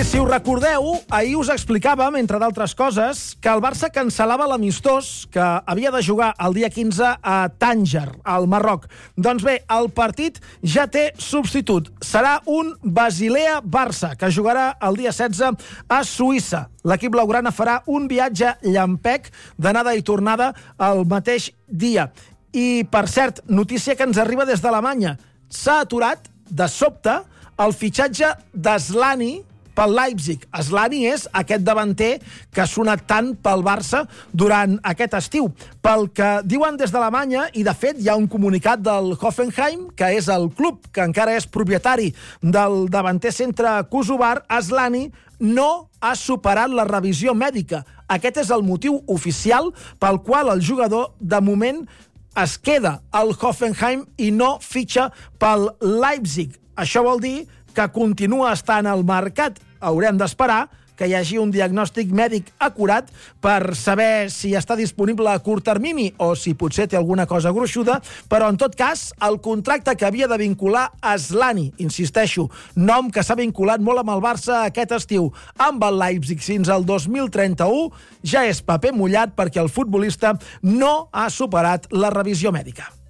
si us recordeu, ahir us explicàvem, entre d'altres coses, que el Barça cancel·lava l'amistós que havia de jugar el dia 15 a Tànger, al Marroc. Doncs bé, el partit ja té substitut. Serà un Basilea-Barça, que jugarà el dia 16 a Suïssa. L'equip blaugrana farà un viatge llampec d'anada i tornada el mateix dia. I, per cert, notícia que ens arriba des d'Alemanya. S'ha aturat, de sobte, el fitxatge d'Aslani pel Leipzig. Aslani és aquest davanter que ha sonat tant pel Barça durant aquest estiu. Pel que diuen des d'Alemanya, i de fet hi ha un comunicat del Hoffenheim, que és el club que encara és propietari del davanter centre kosovar, Aslani no ha superat la revisió mèdica. Aquest és el motiu oficial pel qual el jugador, de moment, es queda al Hoffenheim i no fitxa pel Leipzig. Això vol dir que continua estant al mercat. Haurem d'esperar que hi hagi un diagnòstic mèdic acurat per saber si està disponible a curt termini o si potser té alguna cosa gruixuda, però en tot cas, el contracte que havia de vincular Aslani, insisteixo, nom que s'ha vinculat molt amb el Barça aquest estiu, amb el Leipzig fins al 2031, ja és paper mullat perquè el futbolista no ha superat la revisió mèdica.